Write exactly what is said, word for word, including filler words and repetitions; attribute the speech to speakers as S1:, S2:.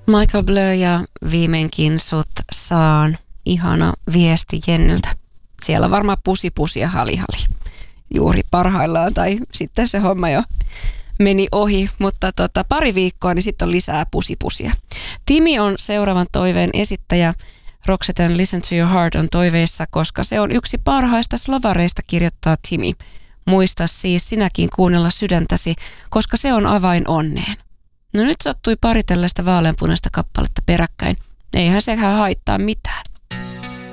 S1: Michael Blö ja viimeinkin sut saan. Ihana viesti Jennyltä. Siellä on varmaan pusi pusi ja hali hali juuri parhaillaan, tai sitten se homma jo meni ohi, mutta tota, pari viikkoa, niin sitten on lisää pusipusia. Timi on seuraavan toiveen esittäjä. Roxetten Listen to Your Heart on toiveissa, koska se on yksi parhaista slovareista, kirjoittaa Timi. Muista siis sinäkin kuunnella sydäntäsi, koska se on avain onneen. No nyt sattui pari tällaista vaaleanpunaista kappaletta peräkkäin. Eihän sekään haittaa mitään.